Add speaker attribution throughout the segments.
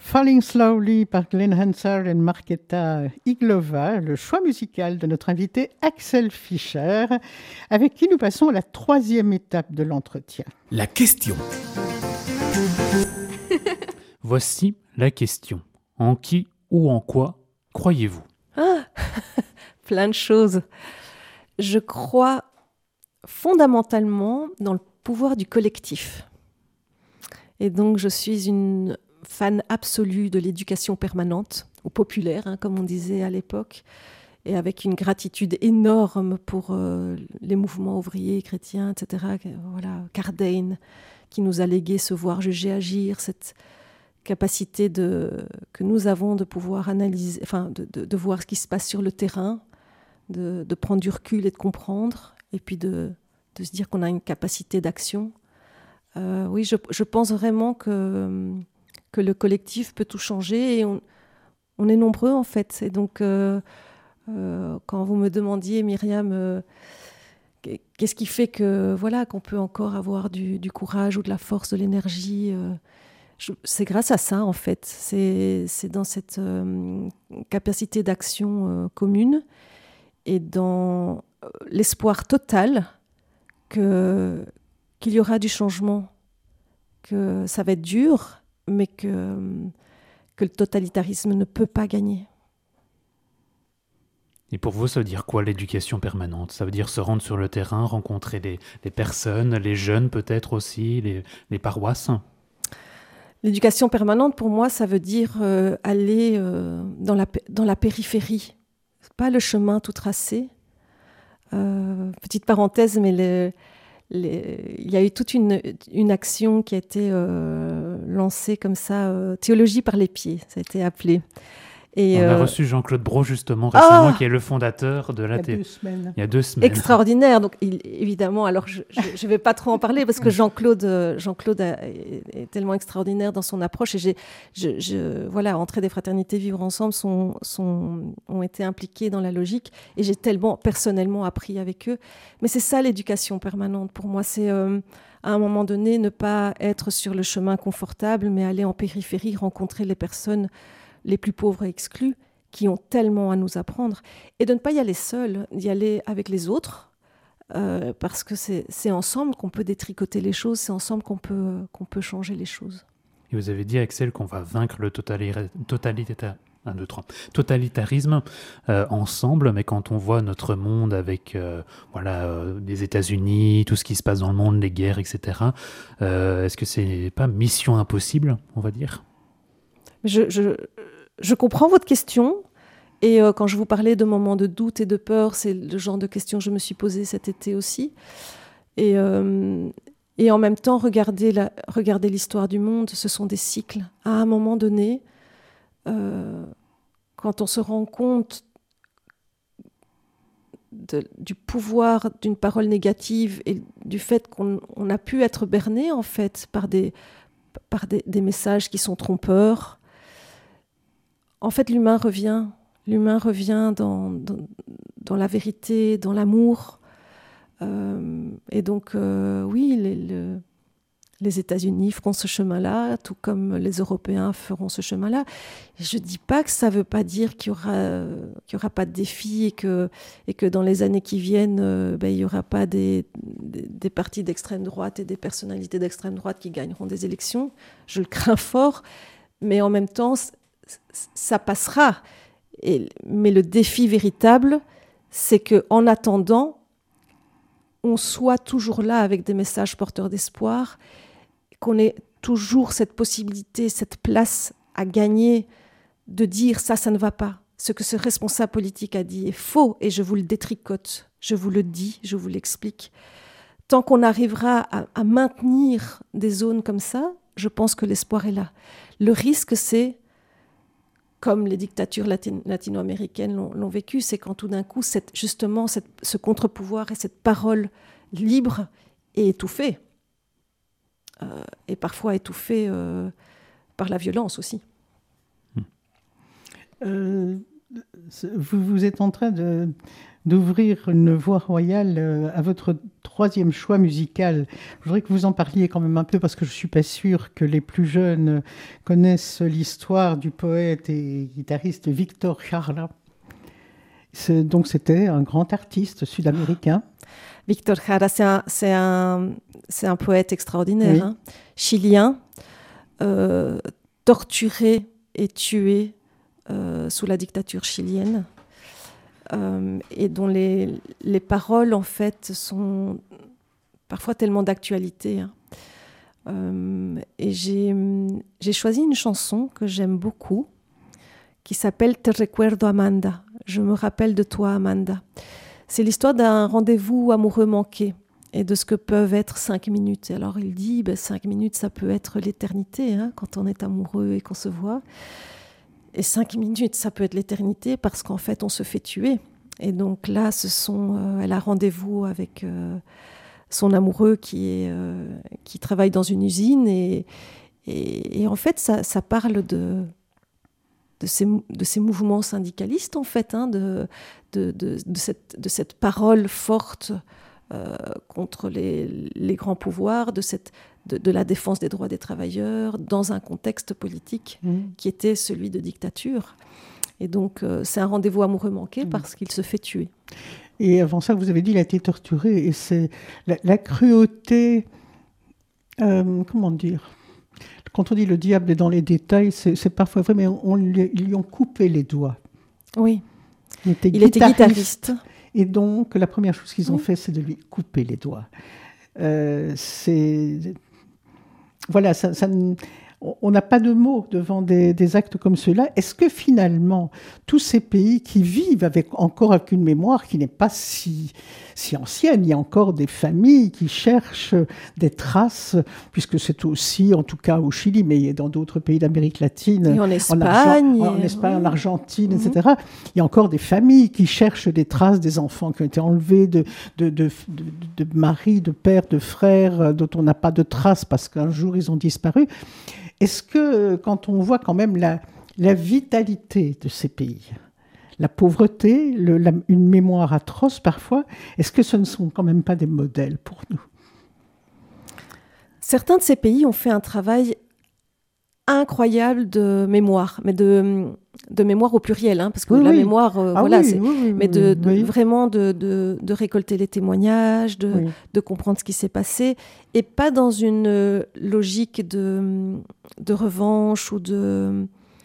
Speaker 1: Falling Slowly par Glenn Hansard et Markéta Iglova, le choix musical de notre invité Axel Fischer, avec qui nous passons à la troisième étape de l'entretien.
Speaker 2: La question. Voici la question. En qui ou en quoi croyez-vous ?
Speaker 3: Plein de choses. Je crois fondamentalement dans le pouvoir du collectif. Et donc, je suis une fan absolue de l'éducation permanente, ou populaire, comme on disait à l'époque, et avec une gratitude énorme pour les mouvements ouvriers, chrétiens, etc. Voilà, Cardane, qui nous a légué ce voir, juger, agir, cette capacité que nous avons de pouvoir analyser, enfin, de voir ce qui se passe sur le terrain, de prendre du recul et de comprendre, et puis de se dire qu'on a une capacité d'action. Oui, je pense vraiment que le collectif peut tout changer et on est nombreux en fait. Et donc, quand vous me demandiez, Myriam, qu'est-ce qui fait que voilà qu'on peut encore avoir du courage ou de la force, de l'énergie, c'est grâce à ça en fait. C'est dans cette capacité d'action commune et dans l'espoir total qu'il y aura du changement, que ça va être dur, mais que le totalitarisme ne peut pas gagner.
Speaker 2: Et pour vous, ça veut dire quoi l'éducation permanente ? Ça veut dire se rendre sur le terrain, rencontrer les personnes, les jeunes peut-être aussi, les paroisses ?
Speaker 3: L'éducation permanente, pour moi, ça veut dire aller dans la périphérie. Pas le chemin tout tracé. Petite parenthèse, mais il y a eu toute une action qui a été lancée comme ça, théologie par les pieds, ça a été appelé. Et
Speaker 2: on a reçu Jean-Claude Brault justement récemment, qui est le fondateur de la
Speaker 1: Il y
Speaker 2: a 2 semaines.
Speaker 3: Extraordinaire. Donc évidemment, alors je vais pas trop en parler parce que Jean-Claude est tellement extraordinaire dans son approche et voilà, Entrée des fraternités vivre ensemble ont été impliqués dans la logique et j'ai tellement personnellement appris avec eux. Mais c'est ça l'éducation permanente pour moi, c'est à un moment donné ne pas être sur le chemin confortable, mais aller en périphérie, rencontrer les personnes les plus pauvres et exclus, qui ont tellement à nous apprendre, et de ne pas y aller seul, d'y aller avec les autres, parce que c'est ensemble qu'on peut détricoter les choses, c'est ensemble qu'on peut changer les choses.
Speaker 2: Et vous avez dit, Axel, qu'on va vaincre le totalitarisme ensemble, mais quand on voit notre monde avec les États-Unis, tout ce qui se passe dans le monde, les guerres, etc., est-ce que c'est pas mission impossible, on va dire ?
Speaker 3: Je comprends votre question et quand je vous parlais de moments de doute et de peur, c'est le genre de questions que je me suis posée cet été aussi. Et en même temps, regarder l'histoire du monde, ce sont des cycles. À un moment donné, quand on se rend compte du pouvoir d'une parole négative et du fait qu'on a pu être berné en fait par des messages qui sont trompeurs, en fait, l'humain revient dans la vérité, dans l'amour. Et donc, oui, les États-Unis feront ce chemin-là, tout comme les Européens feront ce chemin-là. Et je ne dis pas que ça ne veut pas dire qu'il y aura pas de défis et que dans les années qui viennent, il n'y aura pas des partis d'extrême droite et des personnalités d'extrême droite qui gagneront des élections. Je le crains fort, mais en même temps, ça passera. Mais le défi véritable, c'est qu'en attendant, on soit toujours là avec des messages porteurs d'espoir, qu'on ait toujours cette possibilité, cette place à gagner de dire ça ne va pas. Ce que ce responsable politique a dit est faux et je vous le détricote, je vous le dis, je vous l'explique. Tant qu'on arrivera à maintenir des zones comme ça, je pense que l'espoir est là. Le risque, c'est comme les dictatures latino-américaines l'ont vécu, c'est quand tout d'un coup, ce contre-pouvoir et cette parole libre est étouffée. Et parfois étouffée par la violence aussi.
Speaker 1: Vous êtes en train de d'ouvrir une voie royale à votre troisième choix musical. Je voudrais que vous en parliez quand même un peu, parce que je ne suis pas sûre que les plus jeunes connaissent l'histoire du poète et guitariste Víctor Jara. Donc c'était un grand artiste sud-américain.
Speaker 3: Víctor Jara, c'est un poète extraordinaire,
Speaker 1: Oui.
Speaker 3: hein, chilien, torturé et tué sous la dictature chilienne, et dont les paroles, en fait, sont parfois tellement d'actualité. Hein. Et j'ai choisi une chanson que j'aime beaucoup, qui s'appelle « Te recuerdo, Amanda ». Je me rappelle de toi, Amanda. C'est l'histoire d'un rendez-vous amoureux manqué et de ce que peuvent être 5 minutes. Et alors il dit, 5 minutes, ça peut être l'éternité, hein, quand on est amoureux et qu'on se voit. Et 5 minutes, ça peut être l'éternité parce qu'en fait, on se fait tuer. Et donc là, elle a rendez-vous avec son amoureux qui travaille dans une usine. Et en fait, ça parle de ces mouvements syndicalistes, en fait, hein, de cette parole forte contre les grands pouvoirs, de la défense des droits des travailleurs, dans un contexte politique qui était celui de dictature. Et donc, c'est un rendez-vous amoureux manqué parce qu'il se fait tuer.
Speaker 1: Et avant ça, vous avez dit qu'il a été torturé, et c'est la cruauté, comment dire, quand on dit le diable est dans les détails, c'est parfois vrai, mais ils lui ont coupé les doigts.
Speaker 3: Oui,
Speaker 1: il était
Speaker 3: guitariste.
Speaker 1: Et donc, la première chose qu'ils ont fait, c'est de lui couper les doigts. Voilà, on n'a pas de mots devant des actes comme ceux-là. Est-ce que finalement, tous ces pays qui vivent encore avec une mémoire qui n'est pas si ancienne, il y a encore des familles qui cherchent des traces, puisque c'est aussi, en tout cas au Chili, mais dans d'autres pays d'Amérique latine,
Speaker 3: et en Espagne,
Speaker 1: en Argentine, etc. Il y a encore des familles qui cherchent des traces des enfants qui ont été enlevés, de maris, de pères, de frères, dont on n'a pas de traces parce qu'un jour ils ont disparu. Est-ce que, quand on voit quand même la vitalité de ces pays, la pauvreté, une mémoire atroce parfois, est-ce que ce ne sont quand même pas des modèles pour nous ?
Speaker 3: Certains de ces pays ont fait un travail incroyable de mémoire, mais de mémoire au pluriel, hein, parce que la mémoire, vraiment de récolter les témoignages, de comprendre ce qui s'est passé, et pas dans une logique de revanche ou de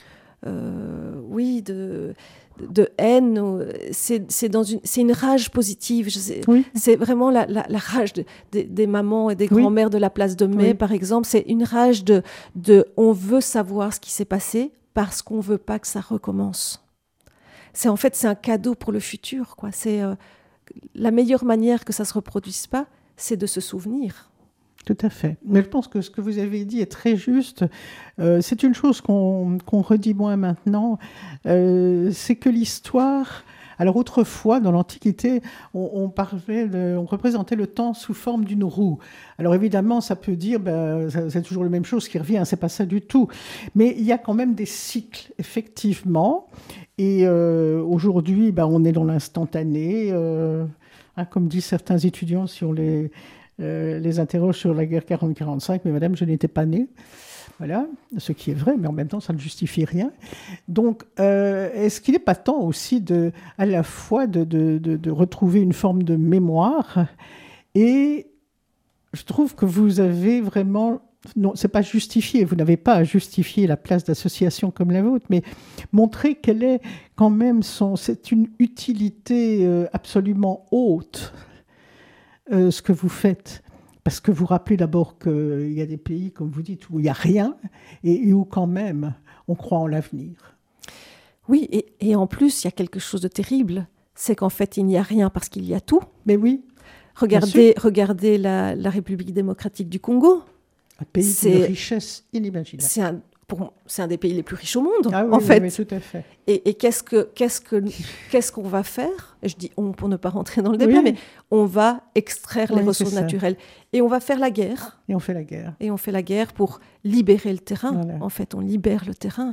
Speaker 3: haine. C'est une rage positive. C'est vraiment la rage des mamans et des grands-mères de la place de Mai, par exemple. C'est une rage de on veut savoir ce qui s'est passé parce qu'on ne veut pas que ça recommence. C'est un cadeau pour le futur, quoi. C'est la meilleure manière que ça ne se reproduise pas, c'est de se souvenir.
Speaker 1: Tout à fait. Mais je pense que ce que vous avez dit est très juste. C'est une chose qu'on redit moins maintenant. C'est que l'histoire... Alors autrefois, dans l'Antiquité, on représentait le temps sous forme d'une roue. Alors évidemment, ça peut dire, c'est toujours la même chose qui revient, c'est pas ça du tout. Mais il y a quand même des cycles, effectivement. Et aujourd'hui, on est dans l'instantané. Comme disent certains étudiants, si on les interroge sur la guerre 40-45, mais madame, je n'étais pas née. Voilà, ce qui est vrai, mais en même temps, ça ne justifie rien. Donc, est-ce qu'il n'est pas temps aussi à la fois de retrouver une forme de mémoire, et je trouve que vous avez vraiment... Non, ce n'est pas justifié, vous n'avez pas à justifier la place d'associations comme la vôtre, mais montrer quelle est quand même c'est une utilité absolument haute, ce que vous faites. Parce que vous rappelez d'abord qu'il y a des pays, comme vous dites, où il n'y a rien et où quand même on croit en l'avenir.
Speaker 3: Oui, et en plus, il y a quelque chose de terrible, c'est qu'en fait, il n'y a rien parce qu'il y a tout.
Speaker 1: Mais oui.
Speaker 3: Regardez la République démocratique du Congo.
Speaker 1: Un pays de richesse inimaginable.
Speaker 3: C'est un des pays les plus riches au monde,
Speaker 1: en fait. Oui, tout à fait.
Speaker 3: Et qu'est-ce qu'on va faire ? Je dis on pour ne pas rentrer dans le débat, mais on va extraire les ressources naturelles. Et on va faire la guerre.
Speaker 1: Et on fait la guerre.
Speaker 3: Et on fait la guerre pour libérer le terrain.
Speaker 1: Voilà.
Speaker 3: En fait, on libère le terrain.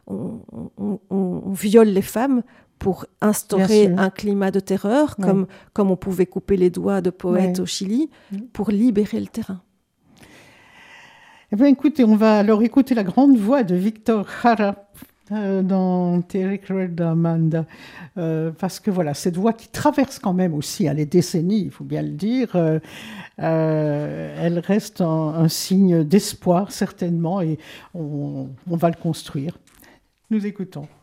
Speaker 3: On viole les femmes pour instaurer un climat de terreur, comme on pouvait couper les doigts de poètes au Chili, pour libérer le terrain.
Speaker 1: Eh bien, écoutez, on va alors écouter la grande voix de Víctor Jara dans Te recuerdo, Amanda, parce que voilà, cette voix qui traverse quand même aussi les décennies, il faut bien le dire, elle reste un signe d'espoir certainement, et on va le construire. Nous écoutons.